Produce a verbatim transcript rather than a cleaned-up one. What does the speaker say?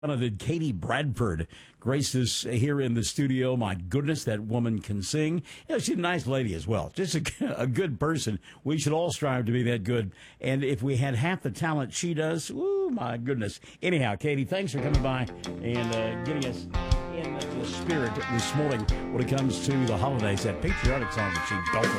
Did Katie Bradford grace us here in the studio? My goodness, that woman can sing. You know, she's a nice lady as well. Just a, a good person. We should all strive to be that good. And if we had half the talent she does, ooh, my goodness. Anyhow, Katie, thanks for coming by and uh, getting us in the spirit this morning when it comes to the holidays. That patriotic song that she belted.